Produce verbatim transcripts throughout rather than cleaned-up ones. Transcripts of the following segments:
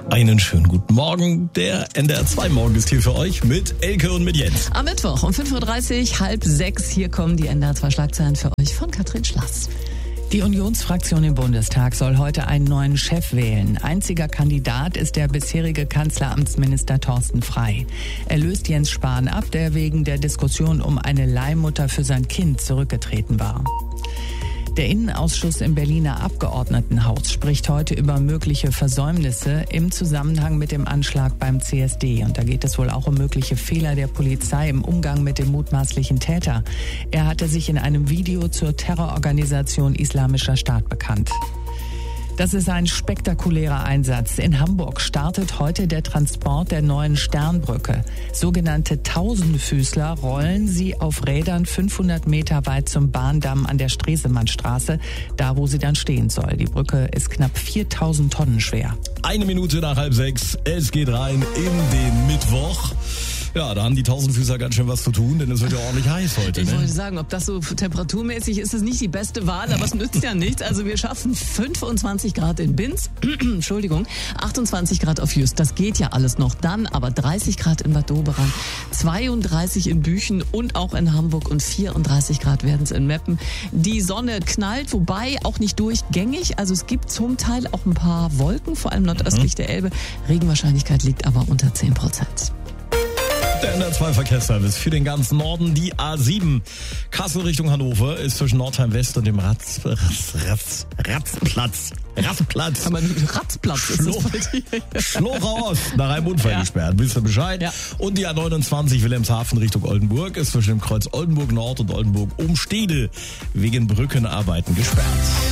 Einen schönen guten Morgen. Der N D R zwei Morgen ist hier für euch mit Elke und mit Jens. Am Mittwoch um fünf Uhr dreißig, halb sechs. Hier kommen die N D R zwei Schlagzeilen für euch von Katrin Schlass. Die Unionsfraktion im Bundestag soll heute einen neuen Chef wählen. Einziger Kandidat ist der bisherige Kanzleramtsminister Thorsten Frey. Er löst Jens Spahn ab, der wegen der Diskussion um eine Leihmutter für sein Kind zurückgetreten war. Der Innenausschuss im Berliner Abgeordnetenhaus spricht heute über mögliche Versäumnisse im Zusammenhang mit dem Anschlag beim C S D. Und da geht es wohl auch um mögliche Fehler der Polizei im Umgang mit dem mutmaßlichen Täter. Er hatte sich in einem Video zur Terrororganisation Islamischer Staat bekannt. Das ist ein spektakulärer Einsatz. In Hamburg startet heute der Transport der neuen Sternbrücke. Sogenannte Tausendfüßler rollen sie auf Rädern fünfhundert Meter weit zum Bahndamm an der Stresemannstraße, da wo sie dann stehen soll. Die Brücke ist knapp viertausend Tonnen schwer. Eine Minute nach halb sechs. Es geht rein in den Mittwoch. Ja, da haben die Tausendfüßer ganz schön was zu tun, denn es wird ja ordentlich heiß heute. Ich ne? wollte sagen, ob das so temperaturmäßig ist, ist nicht die beste Wahl, aber es nützt ja nichts. Also wir schaffen fünfundzwanzig Grad in Binz, Entschuldigung, achtundzwanzig Grad auf Just. Das geht ja alles noch. Dann aber dreißig Grad in Bad Doberan, zweiunddreißig in Büchen und auch in Hamburg und vierunddreißig Grad werden es in Meppen. Die Sonne knallt, wobei auch nicht durchgängig. Also es gibt zum Teil auch ein paar Wolken, vor allem nordöstlich mhm. der Elbe. Regenwahrscheinlichkeit liegt aber unter zehn Prozent. Der N D R zwei Verkehrsservice für den ganzen Norden. Die A sieben Kassel Richtung Hannover ist zwischen Nordheim West und dem Ratz, Ratz, Ratz, Ratzplatz. Ratzplatz. Kann man Ratzplatz Schlo- Schlocher Ost nach einem Unfall ja. gesperrt. Wisst ihr Bescheid? Ja. Und die A neunundzwanzig Wilhelmshaven Richtung Oldenburg ist zwischen dem Kreuz Oldenburg Nord und Oldenburg Umstede wegen Brückenarbeiten gesperrt.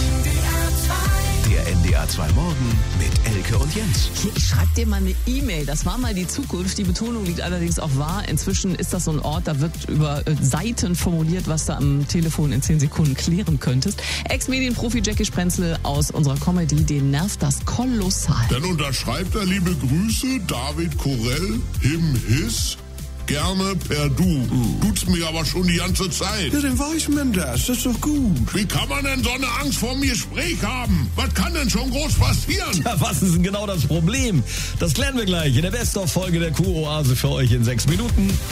Der N D R zwei Morgen mit Elke und Jens. Hier, ich schreib dir mal eine E-Mail. Das war mal die Zukunft. Die Betonung liegt allerdings auch wahr. Inzwischen ist das so ein Ort, da wird über äh, Seiten formuliert, was du am Telefon in zehn Sekunden klären könntest. Ex-Medienprofi Jackie Sprenzel aus unserer Comedy, den nervt das kolossal. Dann unterschreibt er liebe Grüße, David Korell, him, his. Gerne per Du. Uh. Tut's mir aber schon die ganze Zeit. Ja, dann weiß man das. Das ist doch gut. Wie kann man denn so eine Angst vor dem Gespräch haben? Was kann denn schon groß passieren? Ja, was ist denn genau das Problem? Das klären wir gleich in der Best-of-Folge der Q-Oase für euch in sechs Minuten.